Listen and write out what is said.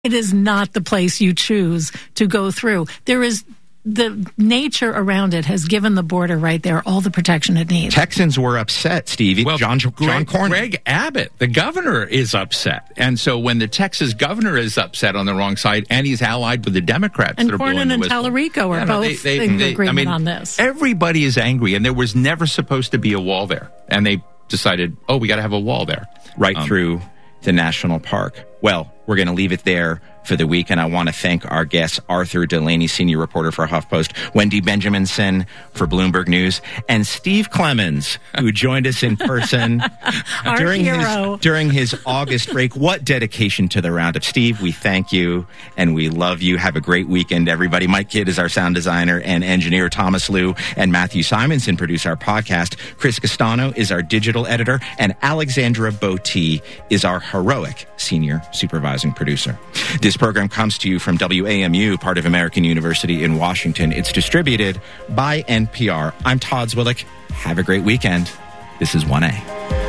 It is not the place you choose to go through. There is the nature around it has given the border right there all the protection it needs. Texans were upset, Steve. Well, John Cornyn. Greg Abbott, the governor, is upset. And so when the Texas governor is upset on the wrong side, and he's allied with the Democrats and that are blowing Cornyn the and whistle. Tallarico are both in agreement on this. Everybody is angry, and there was never supposed to be a wall there. And they decided, we got to have a wall there. Right through the national park. Well, we're going to leave it there for the week, and I want to thank our guests, Arthur Delaney, senior reporter for HuffPost, Wendy Benjaminson for Bloomberg News, and Steve Clemons, who joined us in person during his August break. What dedication to the roundup. Steve, we thank you, and we love you. Have a great weekend, everybody. Mike Kidd is our sound designer and engineer. Thomas Liu and Matthew Simonson produce our podcast. Chris Castano is our digital editor, and Alexandra Botti is our heroic senior supervising producer. This program comes to you from WAMU, part of American University in Washington. It's distributed by NPR. I'm Todd Zwillich. Have a great weekend. This is 1A.